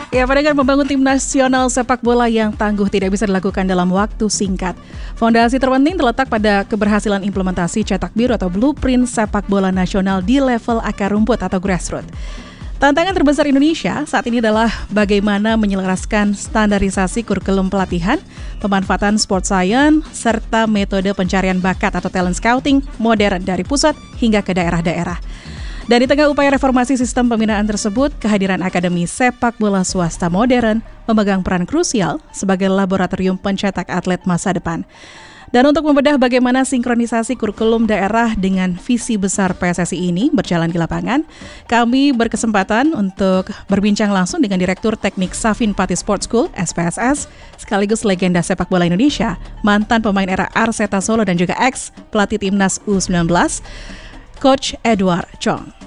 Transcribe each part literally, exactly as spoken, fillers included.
Ya, dengan membangun tim nasional sepak bola yang tangguh tidak bisa dilakukan dalam waktu singkat. Fondasi terpenting terletak pada keberhasilan implementasi cetak biru atau blueprint sepak bola nasional di level akar rumput atau grassroots. Tantangan terbesar Indonesia saat ini adalah bagaimana menyelaraskan standarisasi kurikulum pelatihan, pemanfaatan sport science, serta metode pencarian bakat atau talent scouting modern dari pusat hingga ke daerah-daerah. Dan di tengah upaya reformasi sistem pembinaan tersebut, kehadiran Akademi Sepak Bola Swasta Modern memegang peran krusial sebagai laboratorium pencetak atlet masa depan. Dan untuk membedah bagaimana sinkronisasi kurikulum daerah dengan visi besar P S S I ini berjalan di lapangan, kami berkesempatan untuk berbincang langsung dengan Direktur Teknik Safin Pati Sport School S P S S, sekaligus legenda sepak bola Indonesia, mantan pemain era Arseta Solo dan juga ex pelatih timnas U sembilan belas, Coach Edward Chong.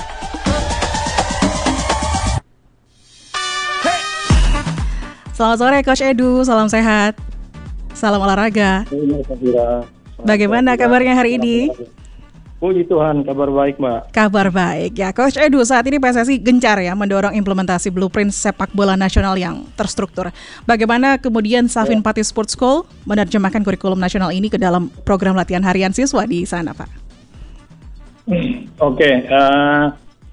Selamat sore Coach Edu, salam sehat, salam olahraga. Bagaimana kabarnya hari ini? Puji Tuhan, kabar baik Mbak. Kabar baik ya Coach Edu, saat ini P S S I gencar ya mendorong implementasi blueprint sepak bola nasional yang terstruktur. Bagaimana kemudian Safin Pati Sport School menerjemahkan kurikulum nasional ini ke dalam program latihan harian siswa di sana Pak? Oke, okay, uh,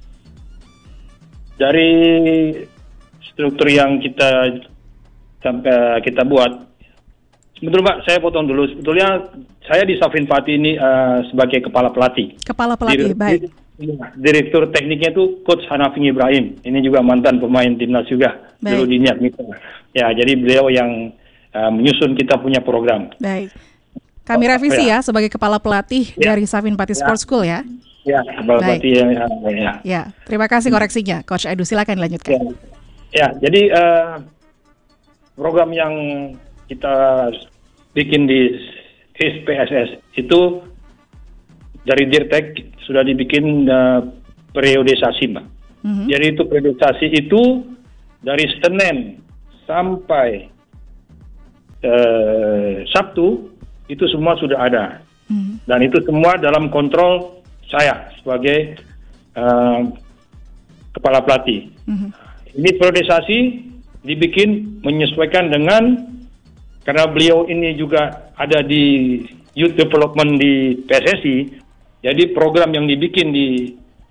dari struktur yang kita sampai kita buat, sebetulnya Mbak, saya potong dulu. Sebetulnya saya di Safin Pati ini uh, sebagai kepala pelatih. Kepala pelatih, Dir- baik. Direktur tekniknya itu Coach Hanafi Ibrahim. Ini juga mantan pemain timnas juga. Baik. Dulu di Niat Mitra. Ya, jadi beliau yang uh, menyusun kita punya program. Baik. Kami revisi oh, ya. ya sebagai kepala pelatih ya. dari Safin Pati ya. Sport School ya. Ya, kepala baik. pelatih yang ya. Ya, terima kasih koreksinya, Coach Edu. Silakan dilanjutkan. Ya, ya jadi. Uh, Program yang kita bikin di S P S S itu dari Dirtek sudah dibikin uh, periodisasi, Mbak. Mm-hmm. Jadi itu periodisasi itu dari Senin sampai uh, Sabtu itu semua sudah ada. Mm-hmm. Dan itu semua dalam kontrol saya sebagai uh, kepala pelatih. Mm-hmm. Ini periodisasi dibikin menyesuaikan dengan, karena beliau ini juga ada di youth development di P S S I, jadi program yang dibikin di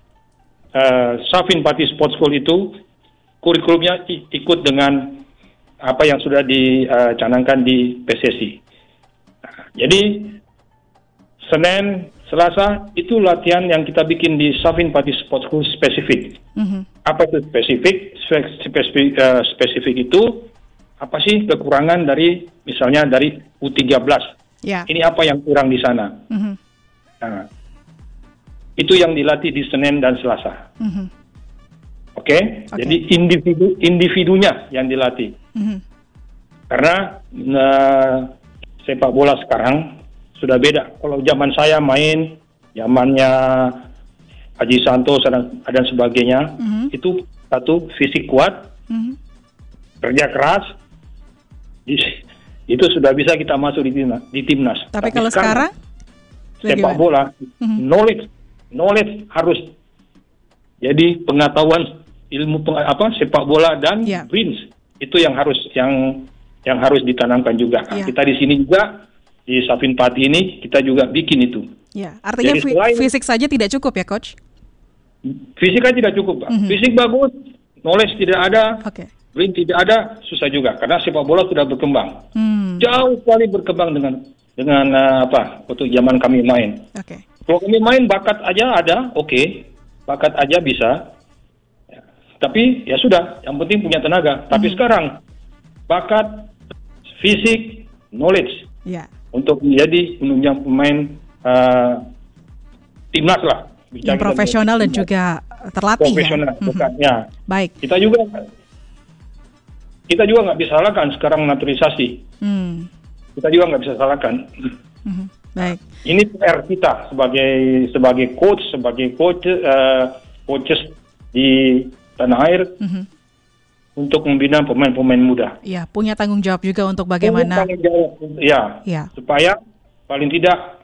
uh, Safin Pati Sport School itu kurikulumnya ikut dengan apa yang sudah dicanangkan di P S S I. Nah, jadi Senin, Selasa itu latihan yang kita bikin di Safin Pati Sport School spesifik. Mm-hmm. Apa itu spesifik? Spesifik, uh, spesifik itu apa sih kekurangan dari misalnya dari U tiga belas? Yeah. Ini apa yang kurang di sana? Mm-hmm. Nah, itu yang dilatih di Senin dan Selasa. Mm-hmm. Oke, okay? okay. Jadi individu individunya yang dilatih. Mm-hmm. Karena uh, sepak bola sekarang sudah beda. Kalau zaman saya main, zamannya Haji Santos dan, dan sebagainya, mm-hmm. itu satu fisik kuat, mm-hmm. kerja keras, di, itu sudah bisa kita masuk di timnas. Di timnas. Tapi, Tapi kalau sekarang, sekarang sepak bola, mm-hmm. knowledge, knowledge harus jadi pengetahuan ilmu peng, apa sepak bola dan yeah. brains itu yang harus yang yang harus ditanamkan juga. Yeah. Kita di sini juga di Safin Pati ini kita juga bikin itu. Ya, artinya fi- selain, fisik saja tidak cukup ya, Coach? Fisik kan tidak cukup, Pak. Mm-hmm. Fisik bagus, knowledge tidak ada, okay. brain tidak ada, susah juga karena sepak bola sudah berkembang. Mm. Jauh sekali berkembang dengan dengan uh, apa? Waktu zaman kami main. Oke. Okay. Kalau kami main bakat aja ada, oke. Okay. Bakat aja bisa. Ya. Tapi ya sudah, yang penting punya tenaga. Mm-hmm. Tapi sekarang bakat, fisik, knowledge. Yeah. Untuk menjadi menunjang pemain uh, timnas lah. Yang profesional dan juga terlatih profesional, ya. Bukan, mm-hmm. ya. Baik. Kita juga kita juga nggak bisa salahkan sekarang naturalisasi. Mm. Kita juga nggak bisa salahkan. Mm-hmm. Baik. Ini P R kita sebagai sebagai coach, sebagai coach uh, coaches di tanah air. Mm-hmm. Untuk membina pemain-pemain muda. Iya, punya tanggung jawab juga untuk bagaimana. Tanggung jawab, ya, ya. Supaya paling tidak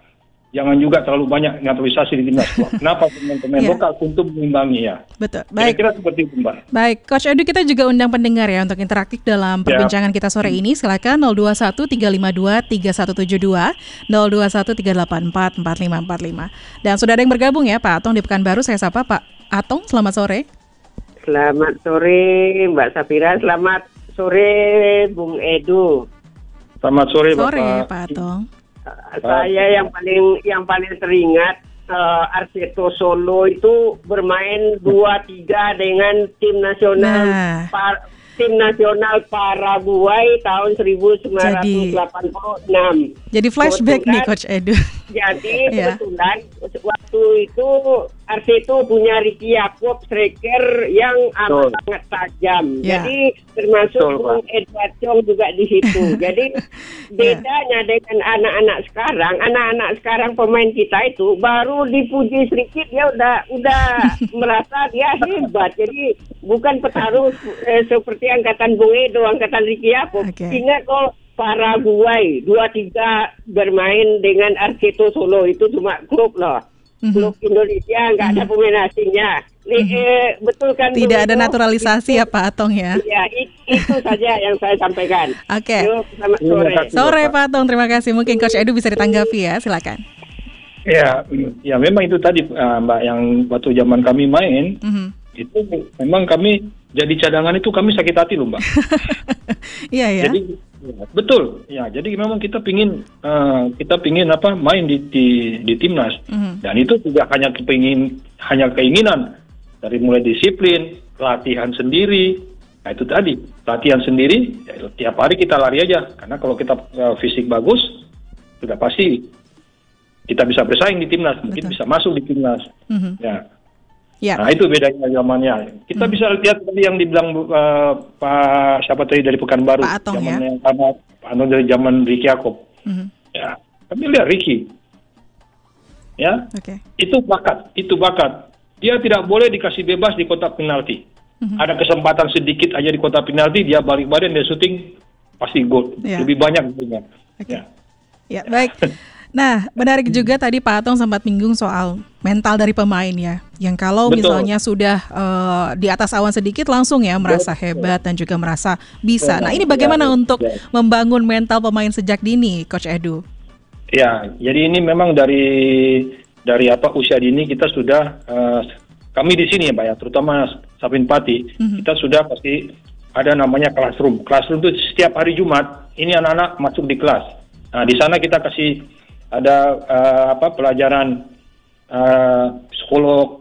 jangan juga terlalu banyak naturalisasi di timnas. Kenapa pemain-pemain yeah. lokal untuk mengimbangi ya? Betul. Baik. Kira-kira seperti itu, Mbak. Baik, Coach Edu, kita juga undang pendengar ya untuk interaktif dalam perbincangan yeah. kita sore ini. Silakan nol dua satu tiga lima dua tiga satu tujuh dua, nol dua satu tiga delapan empat empat lima empat lima. Dan sudah ada yang bergabung ya, Pak Atong di Pekanbaru. Saya sapa Pak Atong, selamat sore. Selamat sore Mbak Safira, selamat sore Bung Edu. Selamat sore, sore Bapak. Pak Atong. Saya yang paling yang paling teringat uh, Arseto Solo itu bermain dua tiga dengan tim nasional nah. par, tim nasional Paraguay tahun seribu sembilan ratus delapan puluh enam. Jadi flashback kebetulan, nih Coach Edu. Jadi kebetulan waktu itu Arseto punya Ricky Yaakob striker yang amat sangat tajam. Yeah. Jadi termasuk Bung Edward Chong juga di situ. Jadi bedanya yeah. dengan anak-anak sekarang, anak-anak sekarang pemain kita itu baru dipuji sedikit dia udah udah merasa dia hebat. Jadi bukan petarung eh, seperti angkatan Bung Edo, angkatan Ricky Yaakob. Okay. Ingat kok Paraguay dua tiga bermain dengan Arseto Solo itu cuma klub loh. Mm-hmm. Klub Indonesia nggak mm-hmm. ada pemain asingnya. Mm-hmm. Eh, betul kan? Tidak ada itu, naturalisasi itu, ya Pak Atong ya? Iya, it, itu saja yang saya sampaikan. Oke. Okay. Selamat sore. Sore Pak Atong, terima kasih. Mungkin Coach Edu bisa ditanggapi ya, silakan. Ya, ya memang itu tadi uh, Mbak yang waktu zaman kami main mm-hmm. itu memang kami jadi cadangan itu kami sakit hati loh Mbak. Iya ya. Jadi ya, betul ya. Jadi memang kita pingin uh, kita pingin apa main di di, di timnas mm-hmm. dan itu tidak hanya kepingin hanya keinginan dari mulai disiplin, latihan sendiri. Nah itu tadi latihan sendiri ya, tiap hari kita lari aja karena kalau kita uh, fisik bagus sudah pasti kita bisa bersaing di timnas, mungkin bisa masuk di timnas. Mm-hmm. Ya. Ya. Nah itu bedanya zamannya. Kita hmm. bisa lihat tadi yang dibilang uh, Pak siapa tadi dari Pekanbaru, Pak Atong ya. Yang sama anu dari zaman Ricky Yaakob. Hmm. Ya, kami lihat Ricky. Ya, okay. itu bakat, itu bakat. Dia tidak boleh dikasih bebas di kotak penalti. Hmm. Ada kesempatan sedikit aja di kotak penalti, dia balik badan dia syuting pasti gol. Ya. Lebih banyak punya. Okay. Ya. Ya, baik. Nah, menarik juga tadi Pak Atong sempat menyinggung soal mental dari pemain ya. Yang kalau Betul. misalnya sudah uh, di atas awan sedikit langsung ya merasa Betul. hebat dan juga merasa bisa. Betul. Nah, ini bagaimana ya, untuk ya. membangun mental pemain sejak dini, Coach Edu? Ya, jadi ini memang dari dari apa usia dini kita sudah uh, kami di sini ya Pak ya, terutama Safin Pati, mm-hmm. kita sudah pasti ada namanya classroom. Classroom itu setiap hari Jumat ini anak-anak masuk di kelas. Nah, di sana kita kasih ada uh, apa pelajaran uh, psikolog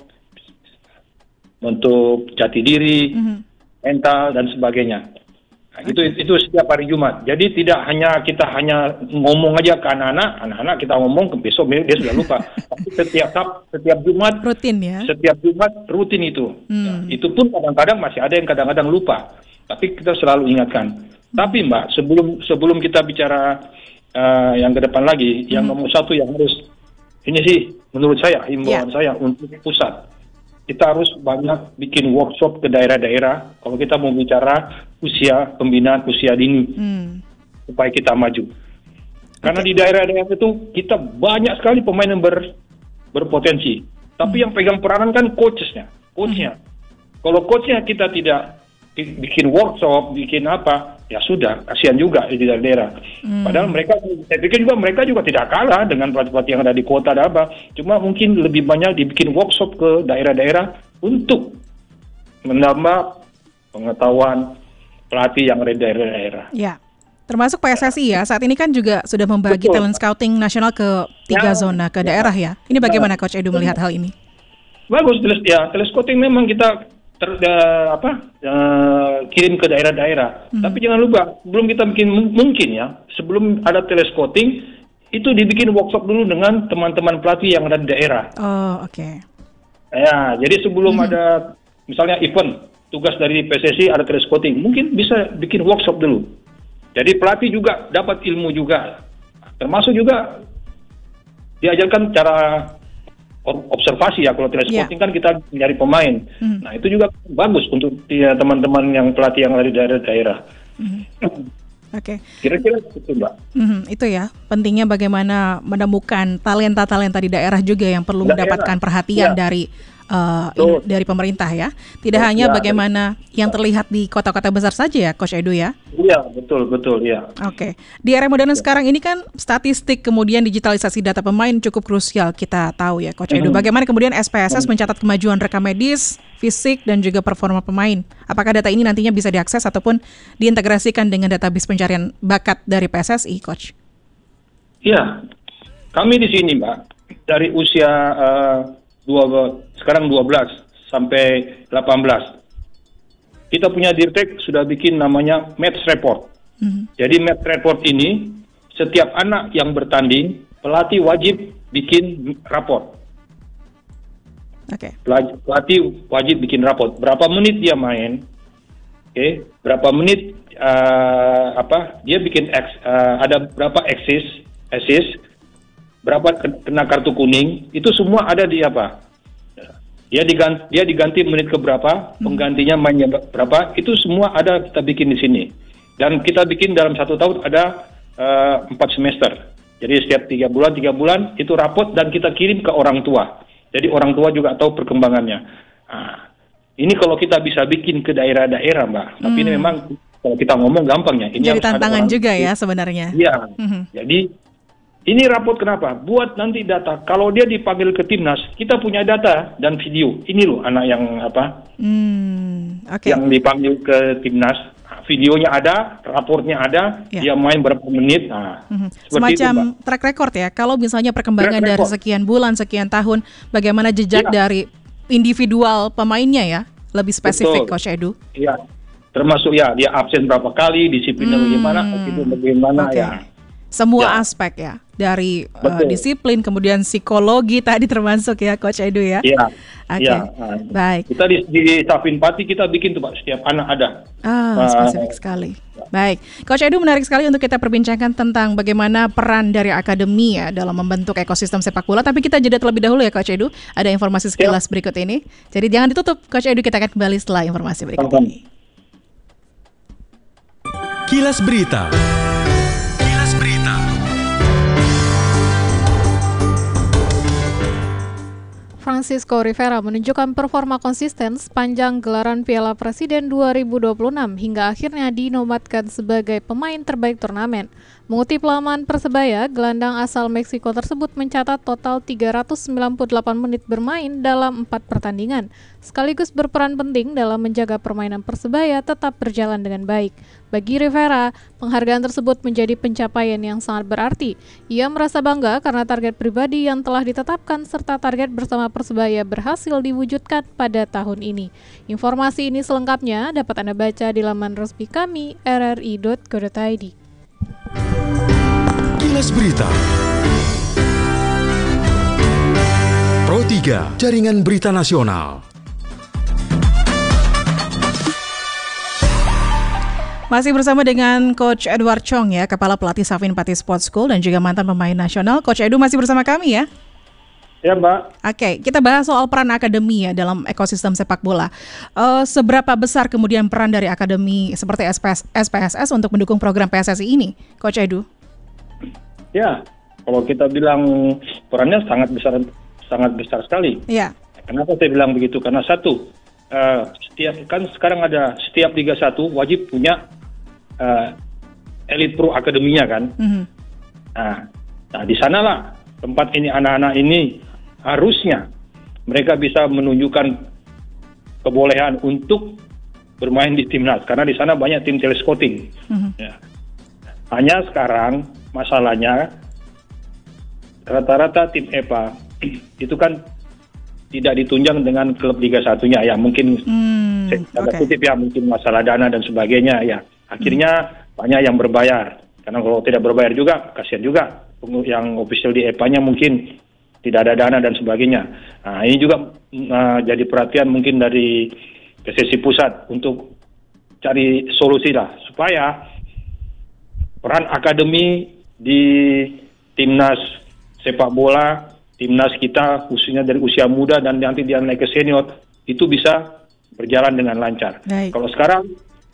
untuk jati diri, mm-hmm. mental dan sebagainya. Nah, okay. itu itu setiap hari Jumat. Jadi tidak hanya kita hanya ngomong aja ke anak-anak, anak-anak kita ngomong ke besok dia sudah lupa. Tapi setiap setiap Jumat rutin ya. Setiap Jumat rutin itu. Mm. Nah, itu pun kadang-kadang masih ada yang kadang-kadang lupa. Tapi kita selalu ingatkan. Mm. Tapi Mbak, sebelum sebelum kita bicara Uh, yang ke depan lagi, hmm. yang nomor satu yang harus ini sih menurut saya himbauan yeah. saya untuk pusat, kita harus banyak bikin workshop ke daerah-daerah kalau kita mau bicara usia pembinaan usia dini hmm. supaya kita maju. Karena okay. di daerah-daerah itu kita banyak sekali pemain yang ber, berpotensi, tapi hmm. yang pegang peranan kan coachnya, coachnya. Hmm. Kalau coachnya kita tidak bikin workshop, bikin apa, ya sudah, kasihan juga di daerah-daerah. Hmm. Padahal mereka, saya pikir juga mereka juga tidak kalah dengan pelatih-pelatih yang ada di kota ada apa. Cuma mungkin lebih banyak dibikin workshop ke daerah-daerah untuk menambah pengetahuan pelatih yang ada di daerah-daerah. Ya, termasuk P S S I ya, saat ini kan juga sudah membagi Betul. talent scouting nasional ke tiga ya, zona ke ya. daerah ya. Ini bagaimana ya. Coach Edu melihat hal ini? Bagus, ya, talent scouting memang kita Ter, uh, apa uh, kirim ke daerah-daerah. Hmm. Tapi jangan lupa, sebelum kita bikin mungkin ya, sebelum ada telescouting itu dibikin workshop dulu dengan teman-teman pelatih yang ada di daerah. Oh, oke. Okay. Ya, jadi sebelum hmm. ada misalnya event, tugas dari P S S I ada telescouting, mungkin bisa bikin workshop dulu. Jadi pelatih juga dapat ilmu juga, termasuk juga diajarkan cara observasi ya, kalau telescouting yeah. kan kita mencari pemain. Mm. Nah itu juga bagus untuk ya, teman-teman yang pelatih yang ada di daerah-daerah. Mm. Oke. Kira-kira itu, Mbak. Mm-hmm, itu ya, pentingnya bagaimana menemukan talenta-talenta di daerah juga yang perlu daerah. mendapatkan perhatian ya. dari uh, in, dari pemerintah ya. Tidak oh, hanya ya, bagaimana ya. yang terlihat di kota-kota besar saja ya, Coach Edu ya. Iya, betul, betul ya. Oke. Di era modern ya. sekarang ini kan statistik kemudian digitalisasi data pemain cukup krusial, kita tahu ya, Coach Edu. Mm-hmm. Bagaimana kemudian S P S S mm-hmm. mencatat kemajuan rekam medis, fisik dan juga performa pemain. Apakah data ini nantinya bisa diakses ataupun diintegrasikan dengan database pencarian bakat dari P S S I, Coach? Iya, kami di sini, Mbak, dari usia uh, dua, sekarang dua belas sampai delapan belas, kita punya Dirtek sudah bikin namanya match report. Mm-hmm. Jadi match report ini, setiap anak yang bertanding, pelatih wajib bikin raport. Oke. Okay. Pelatih wajib bikin raport. Berapa menit dia main? Oke. Okay. Berapa menit? Uh, apa? Dia bikin ex, uh, ada berapa assist? Assist? Berapa kena kartu kuning? Itu semua ada di apa? Dia diganti, dia diganti menit ke berapa? Penggantinya mainnya berapa? Itu semua ada kita bikin di sini. Dan kita bikin dalam satu tahun ada uh, empat semester. Jadi setiap tiga bulan tiga bulan itu raport dan kita kirim ke orang tua. Jadi orang tua juga tahu perkembangannya. Nah, ini kalau kita bisa bikin ke daerah-daerah, Mbak. Hmm. Tapi ini memang kalau kita ngomong gampangnya. Ini jadi tantangan juga ya sebenarnya. Iya. Hmm. Jadi ini raport kenapa? Buat nanti data. Kalau dia dipanggil ke timnas, kita punya data dan video. Ini loh anak yang apa? Hmm. Okay. Yang dipanggil ke timnas. Videonya ada, raportnya ada, ya. Dia main berapa menit. Nah, mm-hmm. Semacam itu, track record ya. Kalau misalnya perkembangan dari sekian bulan, sekian tahun, bagaimana jejak ya. dari individual pemainnya ya, lebih spesifik, Betul. Coach Edu. Iya, termasuk ya dia absen berapa kali, disiplinnya hmm. bagaimana, itu bagaimana okay. ya. Semua ya. aspek ya, dari uh, disiplin, kemudian psikologi tadi termasuk ya, Coach Edu ya. Iya. Oke, okay. ya. Baik. Kita di, di Safin Pati kita bikin tuh Pak, setiap anak ada. Ah, uh, spesifik sekali. Ya. Baik, Coach Edu, menarik sekali untuk kita perbincangkan tentang bagaimana peran dari akademi ya dalam membentuk ekosistem sepak bola. Tapi kita jeda terlebih dahulu ya, Coach Edu. Ada informasi sekilas ya. berikut ini. Jadi jangan ditutup, Coach Edu. Kita akan kembali setelah informasi berikut Sampai. ini. Kilas Berita. Francisco Rivera menunjukkan performa konsisten sepanjang gelaran Piala Presiden dua ribu dua puluh enam hingga akhirnya dinobatkan sebagai pemain terbaik turnamen. Mengutip laman Persebaya, gelandang asal Meksiko tersebut mencatat total tiga ratus sembilan puluh delapan menit bermain dalam empat pertandingan, sekaligus berperan penting dalam menjaga permainan Persebaya tetap berjalan dengan baik. Bagi Rivera, penghargaan tersebut menjadi pencapaian yang sangat berarti. Ia merasa bangga karena target pribadi yang telah ditetapkan serta target bersama Persebaya berhasil diwujudkan pada tahun ini. Informasi ini selengkapnya dapat Anda baca di laman resmi kami r r i dot co dot i d. Kilas Berita. Pro tiga, Jaringan Berita Nasional. Masih bersama dengan Coach Edward Chong ya, Kepala Pelatih Safin Pati Sports School dan juga mantan pemain nasional. Coach Edu masih bersama kami ya? Ya, Mbak. Oke, kita bahas soal peran akademi ya dalam ekosistem sepak bola. Uh, seberapa besar kemudian peran dari akademi seperti S P S S untuk mendukung program P S S I ini, Coach Edu? Ya, kalau kita bilang perannya sangat besar, sangat besar sekali. Ya. Kenapa saya bilang begitu? Karena satu, uh, setiap kan sekarang ada setiap Liga satu wajib punya uh, Elite Pro akademinya kan. Mm-hmm. Nah, nah di sanalah tempat ini anak-anak ini harusnya mereka bisa menunjukkan kebolehan untuk bermain di timnas karena di sana banyak tim telescouting. Mm-hmm. Ya. Hanya sekarang masalahnya rata-rata tim E P A itu kan tidak ditunjang dengan klub Liga satunya ya mungkin mm, saya okay. kutip ya mungkin masalah dana dan sebagainya ya akhirnya mm. banyak yang berbayar karena kalau tidak berbayar juga kasihan juga yang official di E P A-nya mungkin tidak ada dana dan sebagainya. Nah ini juga uh, jadi perhatian mungkin dari P S S I pusat untuk cari solusi lah supaya peran akademi di timnas sepak bola, timnas kita khususnya dari usia muda dan nanti dia naik ke senior itu bisa berjalan dengan lancar. Baik. Kalau sekarang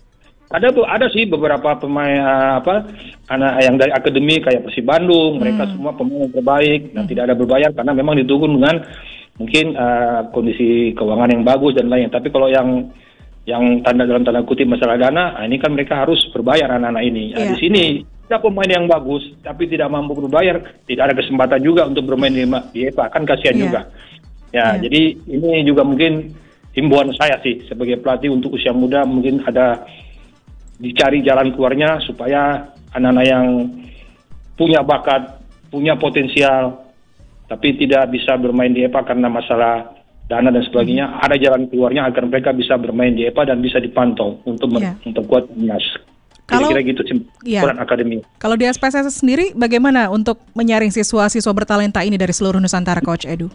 Ada tuh, ada sih beberapa pemain uh, apa anak yang dari akademi kayak Persib Bandung, hmm. mereka semua pemain yang terbaik dan hmm. tidak ada berbayar karena memang didukung dengan mungkin uh, kondisi keuangan yang bagus dan lain. Tapi kalau yang yang tanda dalam tanda kutip masalah dana, nah ini kan mereka harus berbayar anak-anak ini. Yeah. Nah, di sini ada pemain yang bagus tapi tidak mampu berbayar, tidak ada kesempatan juga untuk bermain di, di E P A, kan kasihan yeah. juga. Ya, yeah. jadi ini juga mungkin himbauan saya sih sebagai pelatih untuk usia muda, mungkin ada dicari jalan keluarnya supaya anak-anak yang punya bakat, punya potensial, tapi tidak bisa bermain di E P A karena masalah dana dan sebagainya, hmm. ada jalan keluarnya agar mereka bisa bermain di E P A dan bisa dipantau untuk yeah. memperkuat timnas. Kira-kira gitu sih peran yeah. akademi. Kalau di S P S S sendiri, bagaimana untuk menyaring siswa-siswa bertalenta ini dari seluruh Nusantara, Coach Edu?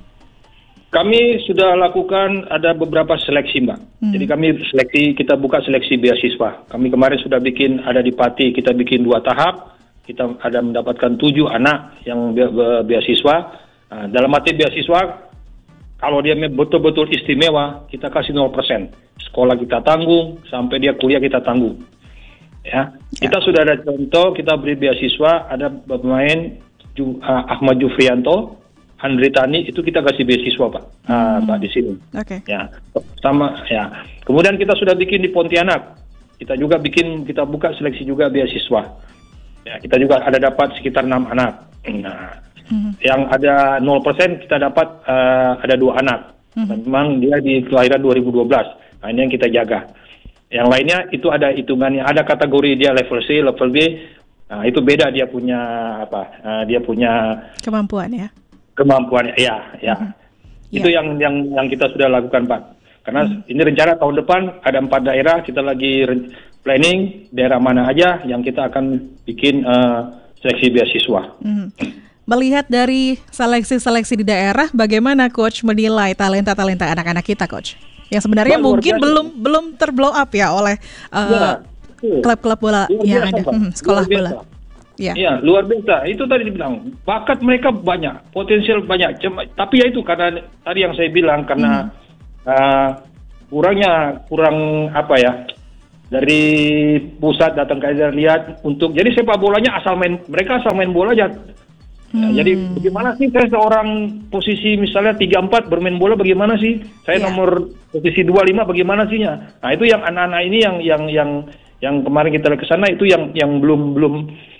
Kami sudah lakukan ada beberapa seleksi, Mbak. Hmm. Jadi kami seleksi, kita buka seleksi beasiswa. Kami kemarin sudah bikin, ada di Pati, kita bikin dua tahap. Kita ada mendapatkan tujuh anak yang be- be- beasiswa. Nah, dalam arti beasiswa, kalau dia betul-betul istimewa, kita kasih nol persen. Sekolah kita tanggung, sampai dia kuliah kita tanggung. Ya, ya. Kita sudah ada contoh, kita beri beasiswa, ada pemain Ju, uh, Ahmad Jufrianto, Andri Tani, itu kita kasih beasiswa, Pak, hmm. uh, Pak di sini. Oke. Okay. Ya, sama ya. Kemudian kita sudah bikin di Pontianak. Kita juga bikin, kita buka seleksi juga beasiswa. Ya, kita juga ada dapat sekitar enam anak. Nah, hmm. yang ada nol persen kita dapat uh, ada dua anak. Hmm. Memang dia di kelahiran dua ribu dua belas. Nah, ini yang kita jaga. Yang lainnya itu ada hitungannya, ada kategori dia level C, level B. Nah, itu beda dia punya apa? Uh, dia punya kemampuan ya. Kemampuannya, ya, ya. Hmm. Itu yeah. yang yang yang kita sudah lakukan, Pak. Karena hmm. ini rencana tahun depan ada empat daerah, kita lagi re- planning daerah mana aja yang kita akan bikin uh, seleksi beasiswa. Hmm. Melihat dari seleksi-seleksi di daerah, bagaimana Coach menilai talenta-talenta anak-anak kita, Coach? Yang sebenarnya bah, mungkin belum belum terblow up ya oleh uh, ya, klub-klub bola luar yang biasa, ada, hmm, sekolah bola. Iya, ya, luar biasa. Itu tadi dibilang, bakat mereka banyak, potensial banyak. Cuma, tapi ya itu karena tadi yang saya bilang karena hmm. uh, kurangnya kurang apa ya dari pusat datang ke daerah lihat untuk. Jadi sepak bolanya asal main, mereka asal main bola aja. Hmm. Ya, jadi bagaimana sih saya seorang posisi misalnya tiga empat bermain bola bagaimana sih? Saya yeah. nomor posisi dua lima bagaimana sihnya? Nah itu yang anak-anak ini yang yang yang yang kemarin kita lihat ke sana itu yang yang belum belum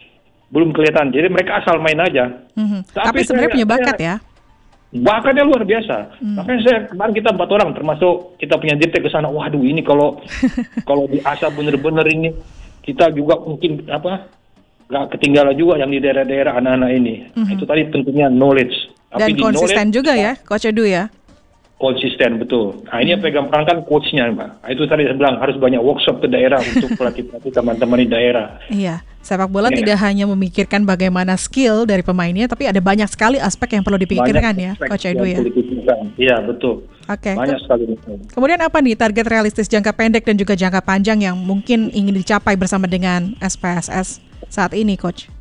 belum kelihatan. Jadi mereka asal main aja. Mm-hmm. Tapi, Tapi sebenarnya punya bakat ya? Bakatnya luar biasa. Mm. Makanya saya kemarin kita empat orang, termasuk kita punya dirtek ke sana. Waduh ini kalau kalau diasah bener-bener ini kita juga mungkin apa nggak ketinggalan juga yang di daerah-daerah anak-anak ini. Mm-hmm. Nah, itu tadi tentunya knowledge. Tapi dan di konsisten knowledge, juga ya, Coach Edu ya? Konsisten, betul. Nah, ini yang pegang peran kan coachnya, Mbak. Nah, itu tadi saya bilang, harus banyak workshop ke daerah untuk pelatih-pelatih teman-teman di daerah. Iya, sepak bola ya. Tidak hanya memikirkan bagaimana skill dari pemainnya, tapi ada banyak sekali aspek yang perlu dipikirkan ya, Coach Edu ya? Iya, betul. Oke. Okay. Banyak sekali. Kemudian apa nih target realistis jangka pendek dan juga jangka panjang yang mungkin ingin dicapai bersama dengan S P S S saat ini, Coach?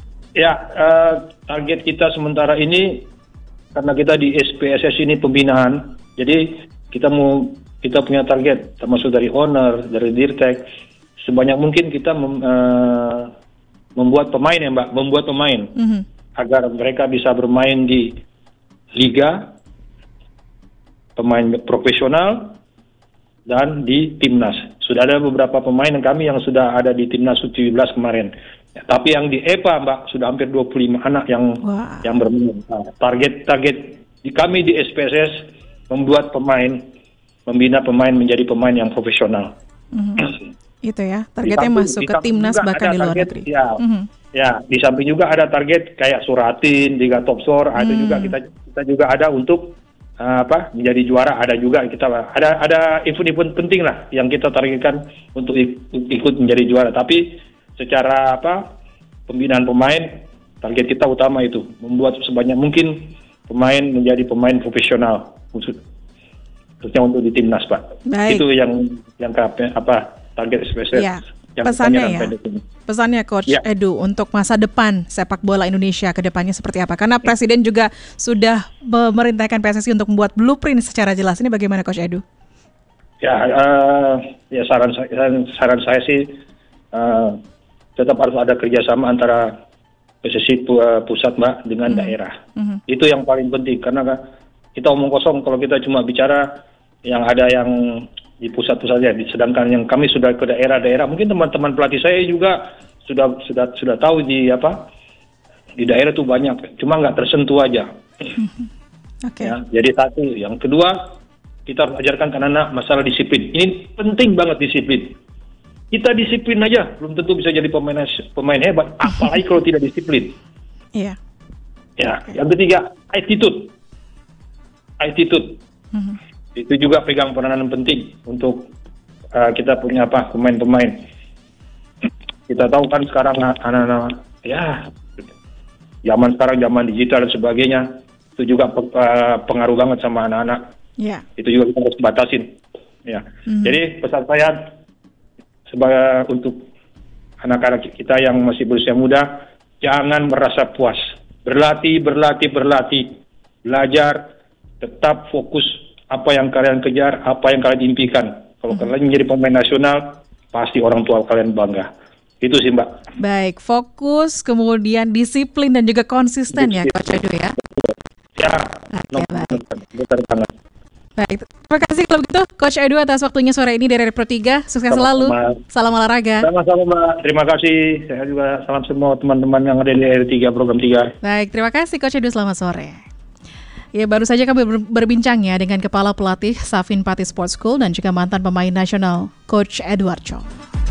Ya, uh, target kita sementara ini, karena kita di S P S S ini pembinaan, jadi kita mau kita punya target termasuk dari owner, dari dirtek, sebanyak mungkin kita mem, uh, membuat pemain ya Mbak, membuat pemain mm-hmm. agar mereka bisa bermain di liga, pemain profesional dan di timnas. Sudah ada beberapa pemain yang kami yang sudah ada di timnas U tujuh belas kemarin. Ya, tapi yang di E P A Mbak sudah hampir dua puluh lima anak yang wow. yang bermain. Nah, target target di kami di S P S S membuat pemain, membina pemain menjadi pemain yang profesional. Mm-hmm. Itu ya targetnya samping, masuk ke timnas bahkan di luar target, negeri. Ya, mm-hmm. ya di samping juga ada target kayak Suratin, Liga Top Score, ada mm. juga kita kita juga ada untuk uh, apa menjadi juara, ada juga kita ada ada event-event penting lah yang kita targetkan untuk ikut menjadi juara. Tapi secara apa pembinaan pemain target kita utama itu membuat sebanyak mungkin pemain menjadi pemain profesional khususnya untuk di timnas Pak. Baik. Itu yang yang apa target spesial. Ya. Pesannya ya. Pesannya Coach ya. Edu untuk masa depan sepak bola Indonesia ke depannya seperti apa? Karena Presiden juga sudah memerintahkan P S S I untuk membuat blueprint secara jelas. Ini bagaimana Coach Edu? Ya, uh, ya saran saya, saran saya sih uh, tetap harus ada kerjasama antara P S S I pusat Mbak dengan mm-hmm. daerah. Mm-hmm. Itu yang paling penting karena kita omong kosong kalau kita cuma bicara yang ada yang di pusat-pusat saja. Sedangkan yang kami sudah ke daerah-daerah, mungkin teman-teman pelatih saya juga sudah sudah sudah tahu di apa di daerah itu banyak, cuma nggak tersentuh aja. Okay. Ya, jadi satu, yang kedua kita harus ajarkan ke anak-anak masalah disiplin. Ini penting banget disiplin. Kita disiplin aja, belum tentu bisa jadi pemain pemain hebat, apalagi kalau tidak disiplin. Iya. Yeah. Ya, yang ketiga, attitude. Attitude. Mm-hmm. Itu juga pegang peranan penting untuk uh, kita punya apa pemain-pemain. Kita tahu kan sekarang anak-anak, ya, zaman sekarang zaman digital dan sebagainya, itu juga uh, pengaruh banget sama anak-anak. Yeah. Itu juga kita harus batasin. Ya. Mm-hmm. Jadi pesan saya sebagai untuk anak-anak kita yang masih berusia muda, jangan merasa puas. Berlatih, berlatih, berlatih. Belajar, tetap fokus apa yang kalian kejar, apa yang kalian impikan. Kalau mm-hmm. kalian menjadi pemain nasional, pasti orang tua kalian bangga. Itu sih Mbak. Baik, fokus, kemudian disiplin dan juga konsisten disiplin. Ya Coach Edu ya. Ya, okay, baik. Betul banget. Baik, terima kasih kalau begitu Coach Edu atas waktunya sore ini dari Pro tiga. Sukses selalu. Salam olahraga. Sama-sama Mbak. Terima kasih. Saya juga salam semua teman-teman yang ada di R tiga program tiga. Baik, terima kasih Coach Edu, selamat sore. Ya, baru saja kami berbincang ya dengan Kepala Pelatih Safin Pati Sports School dan juga mantan pemain nasional Coach Edward Chong.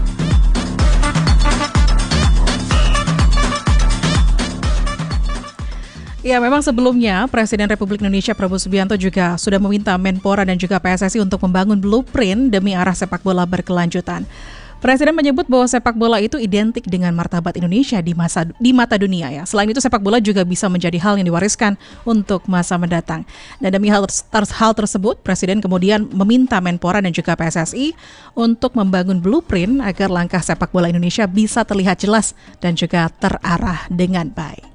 Ya, memang sebelumnya Presiden Republik Indonesia Prabowo Subianto juga sudah meminta Menpora dan juga P S S I untuk membangun blueprint demi arah sepak bola berkelanjutan. Presiden menyebut bahwa sepak bola itu identik dengan martabat Indonesia di masa di mata dunia ya. Selain itu sepak bola juga bisa menjadi hal yang diwariskan untuk masa mendatang. Dan demi hal, ter- hal tersebut, Presiden kemudian meminta Menpora dan juga P S S I untuk membangun blueprint agar langkah sepak bola Indonesia bisa terlihat jelas dan juga terarah dengan baik.